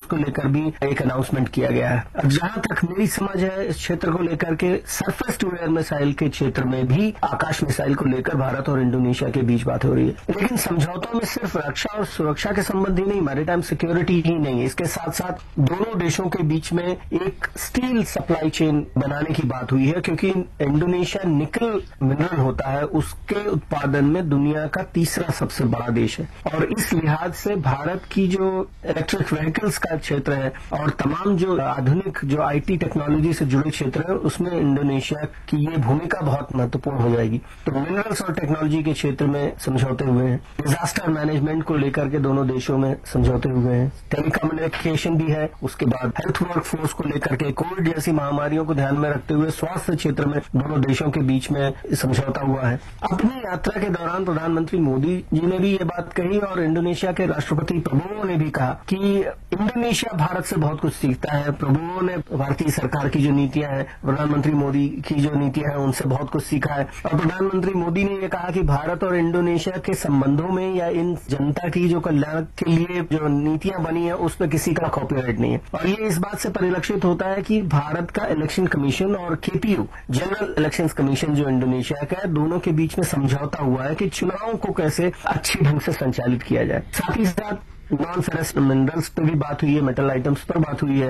को लेकर भी एक अनाउंसमेंट किया गया है। अब जहां तक मेरी समझ है इस क्षेत्र को लेकर के, सरफेस टू एयर मिसाइल के क्षेत्र में भी आकाश मिसाइल को लेकर भारत और इंडोनेशिया के बीच बात हो रही है। लेकिन समझौतों में सिर्फ रक्षा और सुरक्षा के संबंध ही नहीं, मैरीटाइम सिक्योरिटी ही नहीं, इसके साथ साथ दोनों देशों के बीच में एक स्टील सप्लाई चेन बनाने की बात हुई है, क्योंकि इंडोनेशिया निकल मिनरल होता है, उसके उत्पादन में दुनिया का तीसरा सबसे बड़ा देश है। और इस लिहाज से भारत की जो इलेक्ट्रिक व्हीकल्स का क्षेत्र है और तमाम जो आधुनिक जो आईटी टेक्नोलॉजी से जुड़े क्षेत्र है, उसमें इंडोनेशिया की ये भूमिका बहुत महत्वपूर्ण हो जाएगी। तो मिनरल्स और टेक्नोलॉजी के क्षेत्र में समझौते हुए हैं, डिजास्टर मैनेजमेंट को लेकर के दोनों देशों में समझौते हुए हैं, टेलीकम्युनिकेशन भी है, उसके बाद हेल्थ वर्क फोर्स को लेकर के, कोविड जैसी महामारियों को ध्यान में रखते हुए स्वास्थ्य क्षेत्र में दोनों देशों के बीच में समझौता हुआ है। अपनी यात्रा के दौरान प्रधानमंत्री मोदी जी ने भी ये बात कही और इंडोनेशिया के राष्ट्रपति प्रबोवो ने भी कहा कि इंडोनेशिया भारत से बहुत कुछ सीखता है। प्रबोवो ने भारतीय सरकार की जो नीतियां हैं, प्रधानमंत्री मोदी की जो नीतियां हैं, उनसे बहुत कुछ सीखा है। और प्रधानमंत्री मोदी ने ये कहा कि भारत और इंडोनेशिया के संबंधों में या इन जनता की जो कल्याण के लिए जो नीतियां बनी है उस पर किसी का कॉपीराइट नहीं है। और ये इस बात से परिलक्षित होता है कि भारत का इलेक्शन कमीशन और केपीयू जनरल इलेक्शन कमीशन जो इंडोनेशिया का है, दोनों के बीच में समझौता हुआ है कि चुनावों को कैसे अच्छे ढंग से संचालित किया जाए। साथ ही साथ नॉन फेरस मिनरल्स पे भी बात हुई है, मेटल आइटम्स पर बात हुई है।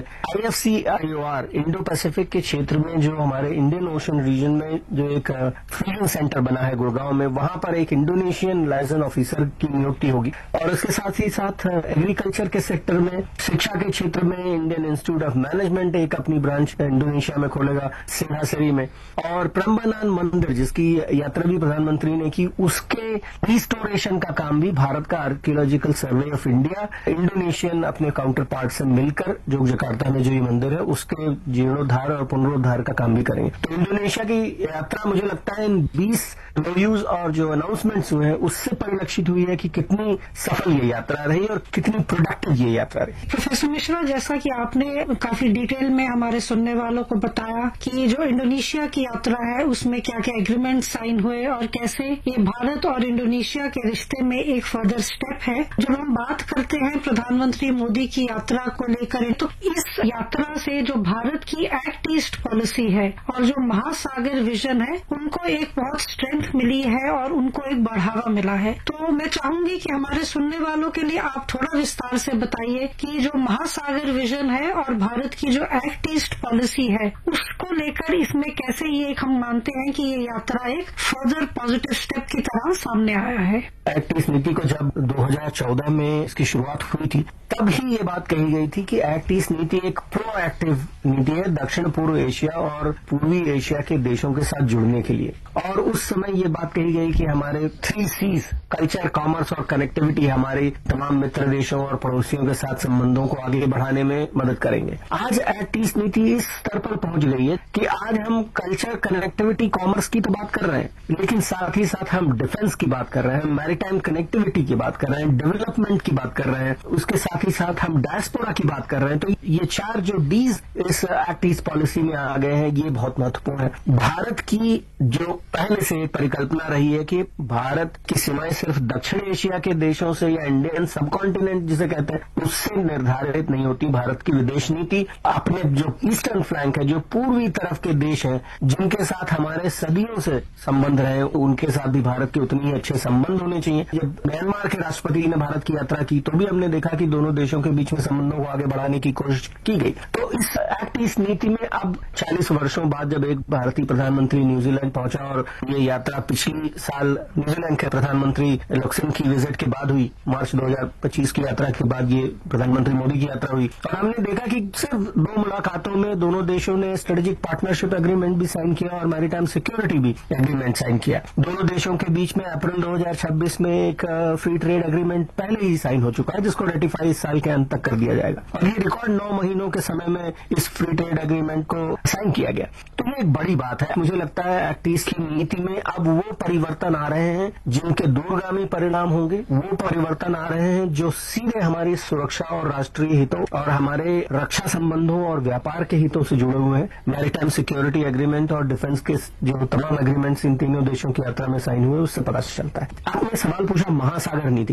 IFC-IOR इंडो पैसिफिक के क्षेत्र में जो हमारे इंडियन ओशन रीजन में जो एक फ्यूजन सेंटर बना है गुड़गांव में, वहां पर एक इंडोनेशियन लाइसेंस ऑफिसर की नियुक्ति होगी। और इसके साथ ही साथ एग्रीकल्चर के सेक्टर में, शिक्षा के क्षेत्र में इंडियन इंस्टीट्यूट ऑफ मैनेजमेंट एक अपनी ब्रांच इंडोनेशिया में खोलेगा, सिंहासरी में। और प्रम्बानान मंदिर जिसकी यात्रा भी प्रधानमंत्री ने की, उसके रिस्टोरेशन का काम भी भारत का archaeological survey of India Indonesian अपने काउंटर पार्ट से मिलकर जो जकार्ता में जो ये मंदिर है उसके जीर्णोद्धार और पुनरुद्धार का काम भी करेंगे। तो इंडोनेशिया की यात्रा मुझे लगता है इन 20 रिव्यूज और जो अनाउंसमेंट्स हुए हैं उससे परिलक्षित हुई है कि कितनी सफल ये यात्रा रही और कितनी प्रोडक्टिव ये यात्रा रही। प्रोफेसर मिश्रा, जैसा कि आपने काफी डिटेल में हमारे सुनने वालों को बताया कि जो इंडोनेशिया की यात्रा है उसमें क्या क्या एग्रीमेंट साइन हुए और कैसे ये भारत और इंडोनेशिया के रिश्ते में एक फर्दर स्टेप है। जब हम बात करते हैं प्रधानमंत्री मोदी की यात्रा को लेकर, तो इस यात्रा से जो भारत की एक्ट ईस्ट पॉलिसी है और जो महासागर विजन है उनको एक बहुत स्ट्रेंथ मिली है और उनको एक बढ़ावा मिला है। तो मैं चाहूंगी कि हमारे सुनने वालों के लिए आप थोड़ा विस्तार से बताइए कि जो महासागर विजन है और भारत की जो एक्ट ईस्ट पॉलिसी है उसको लेकर इसमें कैसे ये हम मानते हैं कि ये यात्रा एक फर्दर पॉजिटिव स्टेप की तरह सामने आया है। एक्ट ईस्ट नीति को जब 2014 में इसकी शुरुआत हुई थी तब ही ये बात कही गई थी कि एक्ट ईस्ट नीति एक प्रोएक्टिव नीति है दक्षिण पूर्व एशिया और पूर्वी एशिया के देशों के साथ जुड़ने के लिए। और उस समय ये बात कही गई कि हमारे 3 C's कल्चर, कॉमर्स और कनेक्टिविटी हमारे तमाम मित्र देशों और पड़ोसियों के साथ संबंधों को आगे बढ़ाने में मदद करेंगे। आज एक्ट ईस्ट नीति इस स्तर पर पहुंच गई है कि आज हम कल्चर, कनेक्टिविटी, कॉमर्स की तो बात कर रहे हैं, लेकिन साथ ही साथ हम डिफेंस की बात कर रहे हैं, मैरीटाइम कनेक्टिविटी की बात कर रहे हैं, डेवलपमेंट की बात कर रहे हैं, उसके साथ ही साथ हम डायस्पोरा की बात कर रहे हैं। तो ये 4 जो डीज इस एक्ट ईस्ट पॉलिसी में आ गए हैं, ये बहुत महत्वपूर्ण है। भारत की जो पहले से परिकल्पना रही है कि भारत की सीमाएं सिर्फ दक्षिण एशिया के देशों से या इंडियन सबकॉन्टिनेंट जिसे कहते हैं उससे निर्धारित नहीं होती। भारत की विदेश नीति अपने जो ईस्टर्न फ्लैंक है, जो पूर्वी तरफ के देश हैं जिनके साथ हमारे सदियों से संबंध रहे, उनके साथ भी भारत के उतने ही अच्छे संबंध होने चाहिए। जब म्यांमार के राष्ट्रपति ने भारत की यात्रा की तो भी हमने देखा कि दोनों देशों के बीच में संबंधों को आगे बढ़ाने की कोशिश की गई। तो इस एक्ट ईस्ट नीति में अब 40 वर्षों बाद जब एक भारतीय प्रधानमंत्री न्यूजीलैंड पहुंचा और ये यात्रा पिछली साल न्यूजीलैंड के प्रधानमंत्री लक्सेन की विजिट के बाद हुई, मार्च 2025 की यात्रा के बाद ये प्रधानमंत्री मोदी की यात्रा हुई, और हमने देखा कि सिर्फ 2 मुलाकातों में दोनों देशों ने स्ट्रेटेजिक पार्टनरशिप एग्रीमेंट भी साइन किया और मैरीटाइम सिक्योरिटी भी एग्रीमेंट साइन किया। दोनों देशों के बीच में अप्रैल 2026 में एक फ्री ट्रेड एग्रीमेंट पहले ही साइन हो चुका है जिसको रेटिफाई इस साल के अंत तक कर दिया जाएगा। और ये रिकॉर्ड 9 महीनों के समय में इस फ्री ट्रेड एग्रीमेंट को साइन किया गया। तो ये एक बड़ी बात है। मुझे लगता है एक्ट ईस्ट की नीति में अब वो परिवर्तन आ रहे हैं जिनके दूरगामी परिणाम होंगे, वो परिवर्तन आ रहे हैं जो सीधे हमारी सुरक्षा और राष्ट्रीय हितों और हमारे रक्षा संबंधों और व्यापार के हितों से जुड़े हुए हैं। मैरीटाइम सिक्योरिटी एग्रीमेंट और डिफेंस के जो तमाम एग्रीमेंट्स इन तीनों देशों की यात्रा में साइन हुए उससे पता चलता है। आपने सवाल पूछा महासागर नीति का।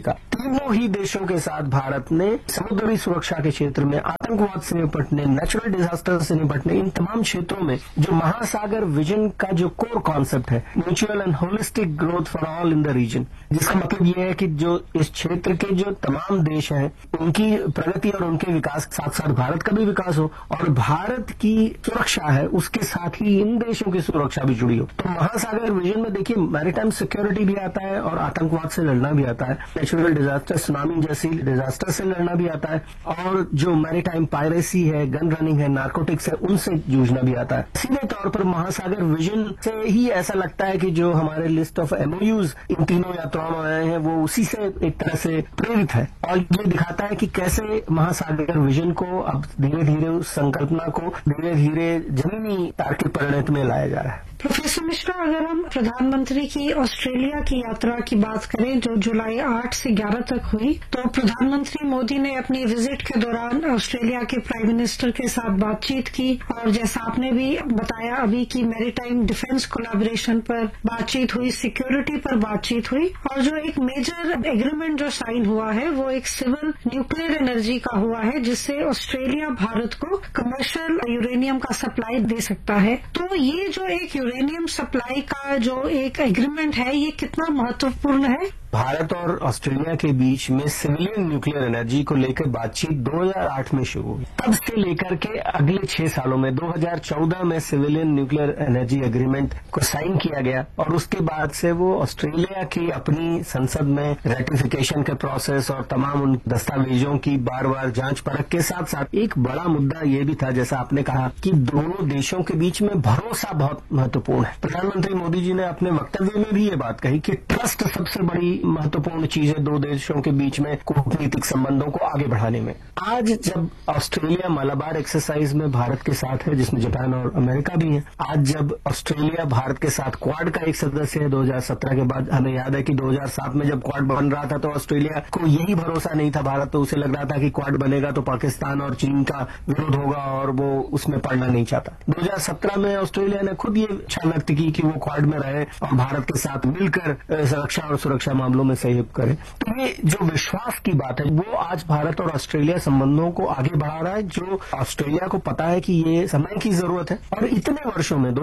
तीनों ही देशों के साथ भारत ने समुद्री सुरक्षा के क्षेत्र में, आतंकवाद से निपटने, नेचुरल डिजास्टर से निपटने, इन तमाम क्षेत्रों में जो महासागर विजन का जो कोर कॉन्सेप्ट है, mutual and holistic growth for all in the reason, जिसका मतलब यह है कि जो इस क्षेत्र के जो तमाम देश हैं उनकी प्रगति और उनके विकास के साथ साथ भारत का भी विकास हो, और भारत की सुरक्षा है उसके साथ ही इन देशों की सुरक्षा भी जुड़ी हो। तो महासागर विजन में देखिए मैरीटाइम सिक्योरिटी भी आता है और आतंकवाद से लड़ना भी आता है, नेचुरल डिजास्टर, सुनामी जैसी डिजास्टर से लड़ना भी आता है, और जो मैरीटाइम पायरेसी है, गन रनिंग है, नार्कोटिक्स है, उनसे जूझना भी आता है। सीधे तौर पर महासागर विजन से ही ऐसा लगता है कि जो हमारे लिस्ट ऑफ MOUs इन तीनों यात्राओं में आए हैं वो उसी से एक तरह से प्रेरित है, और ये दिखाता है कि कैसे महासागर विजन को अब धीरे धीरे उस संकल्पना को धीरे धीरे जमीनी तार्किक परिणति में लाया जा रहा है। प्रोफेसर मिश्रा, अगर हम प्रधानमंत्री की ऑस्ट्रेलिया की यात्रा की बात करें जो जुलाई 8 से 11 तक हुई, तो प्रधानमंत्री मोदी ने अपनी विजिट के दौरान ऑस्ट्रेलिया के प्राइम मिनिस्टर के साथ बातचीत की, और जैसा आपने भी बताया अभी कि मैरीटाइम डिफेंस कोलैबोरेशन पर बातचीत हुई, सिक्योरिटी पर बातचीत हुई, और जो एक मेजर एग्रीमेंट जो साइन हुआ है वो एक सिविल न्यूक्लियर एनर्जी का हुआ है, जिससे ऑस्ट्रेलिया भारत को कमर्शियल यूरेनियम का सप्लाई दे सकता है। तो ये जो एक यूरेनियम सप्लाई का जो एक एग्रीमेंट है ये कितना महत्वपूर्ण है? भारत और ऑस्ट्रेलिया के बीच में सिविलियन न्यूक्लियर एनर्जी को लेकर बातचीत 2008 में शुरू हुई। तब से लेकर के अगले 6 सालों में 2014 में सिविलियन न्यूक्लियर एनर्जी एग्रीमेंट को साइन किया गया, और उसके बाद से वो ऑस्ट्रेलिया की अपनी संसद में रेटिफिकेशन के प्रोसेस और तमाम उन दस्तावेजों की बार बार जांच परख के साथ साथ एक बड़ा मुद्दा ये भी था, जैसा आपने कहा, कि दोनों देशों के बीच में भरोसा बहुत महत्वपूर्ण है। प्रधानमंत्री मोदी जी ने अपने वक्तव्य में भी ये बात कही कि ट्रस्ट सबसे बड़ी महत्वपूर्ण चीज है दो देशों के बीच में कूटनीतिक संबंधों को आगे बढ़ाने में। आज जब ऑस्ट्रेलिया मलाबार एक्सरसाइज में भारत के साथ है, जिसमें जापान और अमेरिका भी है, आज जब ऑस्ट्रेलिया भारत के साथ क्वाड का एक सदस्य है 2017 के बाद, हमें याद है कि 2007 में जब क्वाड बन रहा था तो ऑस्ट्रेलिया को यही भरोसा नहीं था भारत, तो उसे लग रहा था कि क्वाड बनेगा तो पाकिस्तान और चीन का विरोध होगा और वो उसमें पड़ना नहीं चाहता। 2017 में ऑस्ट्रेलिया ने खुद ये इच्छा व्यक्त की कि वो क्वाड में रहे और भारत के साथ मिलकर रक्षा और सुरक्षा मामलों में सहयोग करें। तो ये जो विश्वास की बात है वो आज भारत और ऑस्ट्रेलिया संबंधों को आगे बढ़ा रहा है, जो ऑस्ट्रेलिया को पता है कि ये समय की जरूरत है। और इतने वर्षों में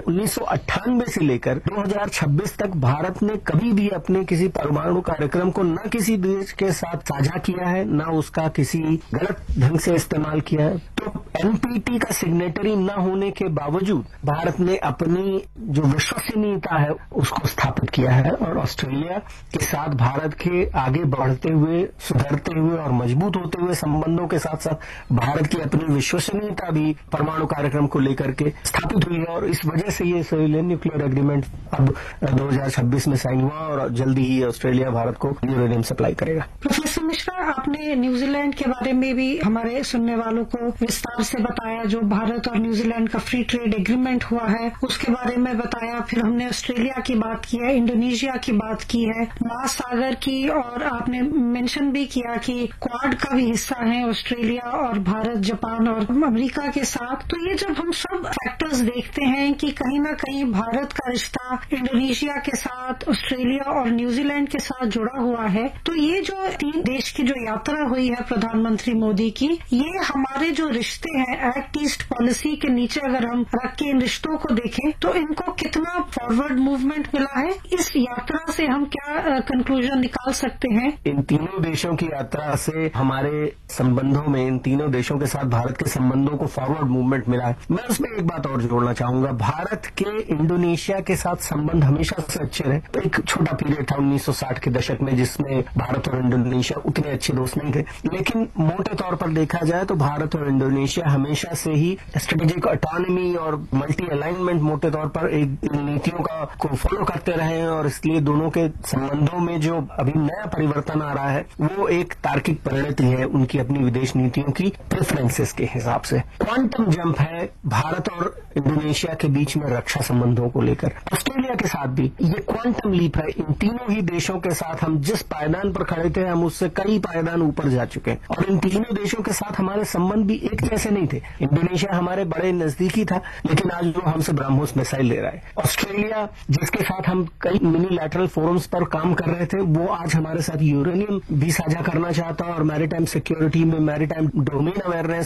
1998 से लेकर 2026 तक भारत ने कभी भी अपने किसी परमाणु कार्यक्रम को न किसी देश के साथ साझा किया है, न उसका किसी गलत ढंग से इस्तेमाल किया है। तो NPT का सिग्नेटरी न होने के बावजूद भारत ने अपनी जो विश्वसनीयता है उसको स्थापित किया है, और ऑस्ट्रेलिया के साथ भारत के आगे बढ़ते हुए, सुधरते हुए और मजबूत होते हुए संबंधों के साथ साथ भारत की अपनी विश्वसनीयता भी परमाणु कार्यक्रम को लेकर के स्थापित हुई है। और इस वजह से ये सिविलियन न्यूक्लियर एग्रीमेंट अब 2026 में साइन हुआ और जल्दी ही ऑस्ट्रेलिया भारत को यूरेनियम सप्लाई करेगा। प्रोफेसर मिश्रा, आपने न्यूजीलैंड के बारे में भी हमारे सुनने वालों को विस्तार से बताया, जो भारत और न्यूजीलैंड का फ्री ट्रेड एग्रीमेंट हुआ है उसके बारे में बताया। फिर हमने ऑस्ट्रेलिया की बात की है, इंडोनेशिया की बात की है, महासागर की, और आपने मेंशन भी किया कि क्वाड का भी हिस्सा है ऑस्ट्रेलिया और भारत, जापान और अमेरिका के साथ। तो ये जब हम सब फैक्टर्स देखते हैं कि कहीं ना कहीं भारत का रिश्ता इंडोनेशिया के साथ, ऑस्ट्रेलिया और न्यूजीलैंड के साथ जुड़ा हुआ है, तो ये जो 3 देश की जो यात्रा हुई है प्रधानमंत्री मोदी की, ये हमारे जो रिश्ते हैं एक्ट ईस्ट पॉलिसी के नीचे अगर हम रख के इन रिश्तों को देखें तो इनको कितना फॉरवर्ड मूवमेंट मिला है, इस यात्रा से हम क्या कंक्लूजन निकाल सकते हैं? इन तीनों देशों की यात्रा से हमारे संबंधों में, इन तीनों देशों के साथ भारत के संबंधों को फॉरवर्ड मूवमेंट मिला है। मैं उसमें एक बात और जोड़ना चाहूंगा, भारत के इंडोनेशिया के साथ संबंध हमेशा से अच्छे रहे। तो एक छोटा पीरियड था 1960 के दशक में जिसमें भारत और इंडोनेशिया उतने अच्छे दोस्त नहीं थे, लेकिन मोटे तौर पर देखा जाए तो भारत और इंडोनेशिया हमेशा से ही स्ट्रेटेजिक ऑटोनॉमी और मल्टी अलाइनमेंट मोटे तौर पर एक नीतियों को फॉलो करते रहे हैं, और इसलिए दोनों के संबंधों में जो अभी नया परिवर्तन आ रहा है वो एक तार्किक परिणति है उनकी अपनी विदेश नीतियों की प्रेफरेंसेस के हिसाब से। क्वांटम जंप है भारत और इंडोनेशिया के बीच में रक्षा संबंधों को लेकर। ऑस्ट्रेलिया के साथ भी ये क्वांटम लीप है। इन तीनों ही देशों के साथ हम जिस पायदान पर खड़े थे हम उससे कई पायदान ऊपर जा चुके हैं, और इन तीनों देशों के साथ हमारे संबंध भी एक जैसे से नहीं थे। इंडोनेशिया हमारे बड़े नजदीकी था, लेकिन आज वो हमसे ब्रह्मोस मिसाइल ले रहा है। ऑस्ट्रेलिया, जिसके साथ हम कई यूनिलैटरल फोरम्स पर काम कर रहे थे, वो आज हमारे साथ यूरेनियम भी साझा करना चाहता है और मैरीटाइम सिक्योरिटी में, मैरीटाइम डोमेन अवेयरनेस